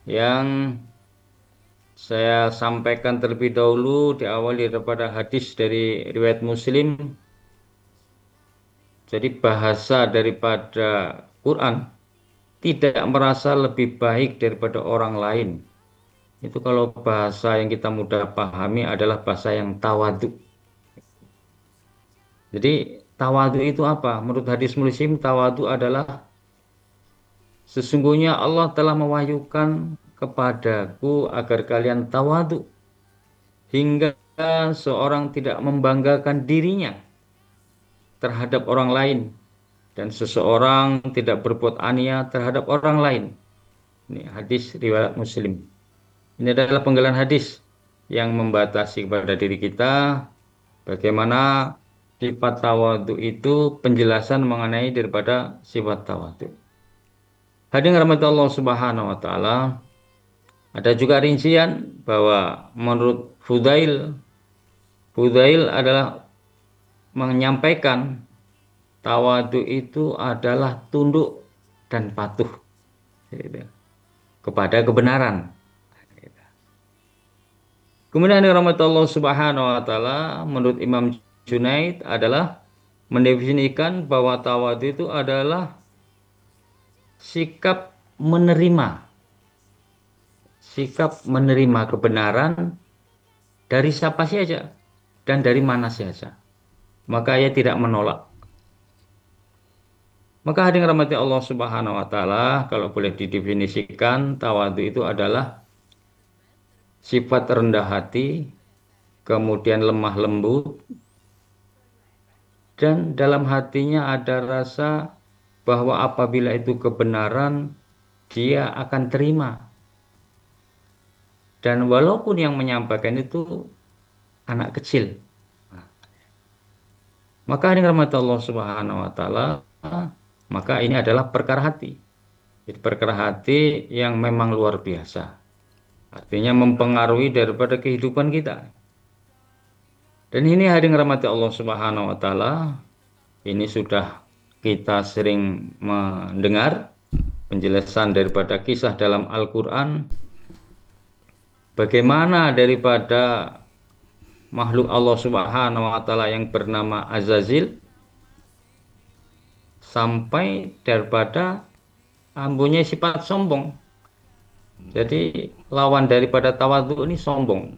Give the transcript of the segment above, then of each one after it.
yang saya sampaikan terlebih dahulu diawali daripada hadis dari riwayat Muslim. Jadi bahasa daripada Quran tidak merasa lebih baik daripada orang lain. Itu kalau bahasa yang kita mudah pahami adalah bahasa yang tawadhu. Jadi tawadhu itu apa? Menurut hadis Muslim, tawadhu adalah sesungguhnya Allah telah mewahyukan kepadaku agar kalian tawadhu hingga seorang tidak membanggakan dirinya terhadap orang lain dan seseorang tidak berbuat ania terhadap orang lain. Ini hadis riwayat Muslim. Ini adalah penggalan hadis yang membatasi kepada diri kita bagaimana sifat tawadhu itu, penjelasan mengenai daripada sifat tawadhu. Hadirin rahmati Allah Subhanahu wa taala, ada juga rincian bahwa menurut Fudail adalah menyampaikan tawadhu itu adalah tunduk dan patuh gitu, kepada kebenaran. Kemudian yang rahmat Allah Subhanahu wa taala, menurut Imam Junaid adalah mendefinisikan bahwa tawadhu itu adalah sikap menerima, sikap menerima kebenaran dari siapa saja dan dari mana saja. Maka ia tidak menolak. Maka hadirin rahmati Allah Subhanahu wa taala, kalau boleh didefinisikan, tawadhu itu adalah sifat rendah hati, kemudian lemah lembut, dan dalam hatinya ada rasa bahwa apabila itu kebenaran, dia akan terima. Dan walaupun yang menyampaikan itu anak kecil. Maka ini rahmat Allah Subhanahu wa taala, maka ini adalah perkara hati. Jadi perkara hati yang memang luar biasa. Artinya mempengaruhi daripada kehidupan kita. Dan ini hadirin rahmati Allah Subhanahu wa taala, ini sudah kita sering mendengar penjelasan daripada kisah dalam Al-Qur'an bagaimana daripada makhluk Allah Subhanahu wa taala yang bernama Azazil sampai daripada mempunyai sifat sombong. Jadi lawan daripada tawadhu ini sombong.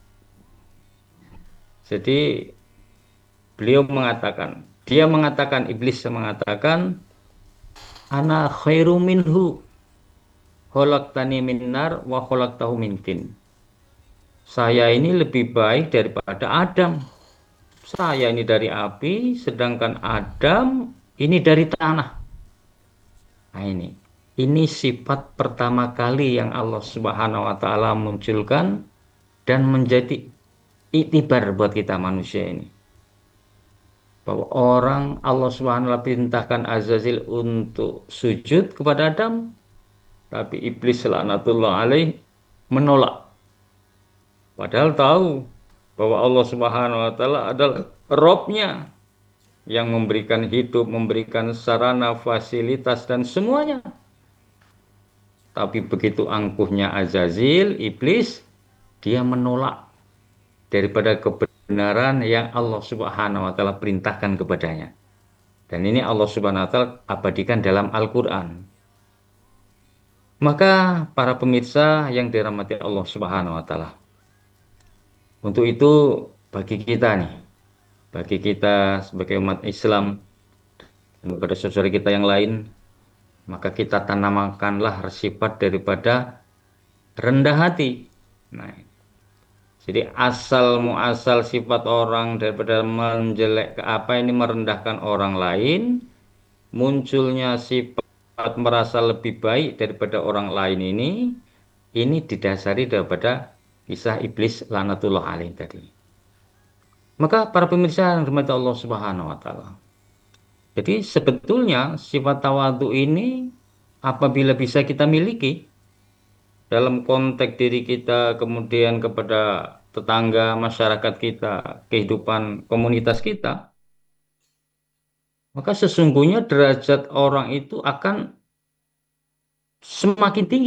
Jadi beliau mengatakan, iblis mengatakan, ana khairu minhu, khalaqtani min nar wa khalaqtahu min tin. Saya ini lebih baik daripada Adam. Saya ini dari api, sedangkan Adam ini dari tanah. Nah ini sifat pertama kali yang Allah Subhanahu wa taala munculkan dan menjadi iktibar buat kita manusia ini. Bahwa orang Allah Subhanahu wa taala perintahkan Azazil untuk sujud kepada Adam, tapi iblis laknatullah alaih menolak. Padahal tahu bahwa Allah Subhanahu wa taala adalah Robnya yang memberikan hidup, memberikan sarana, fasilitas dan semuanya. Tapi begitu angkuhnya Azazil, iblis, dia menolak daripada kebenaran yang Allah Subhanahu wa taala perintahkan kepadanya. Dan ini Allah Subhanahu wa taala abadikan dalam Al-Qur'an. Maka para pemirsa yang dirahmati Allah Subhanahu wa taala, untuk itu bagi kita sebagai umat Islam dan kepada saudara kita yang lain, maka kita tanamkanlah sifat daripada rendah hati. Nah, jadi asal muasal sifat orang daripada merendahkan orang lain, munculnya sifat merasa lebih baik daripada orang lain ini didasari daripada kisah iblis laknatullah alaih tadi. Maka para pemirsa yang dirahmati Allah Subhanahu wa taala, jadi sebetulnya sifat tawadhu ini apabila bisa kita miliki dalam konteks diri kita, kemudian kepada tetangga, masyarakat kita, kehidupan komunitas kita, maka sesungguhnya derajat orang itu akan semakin tinggi.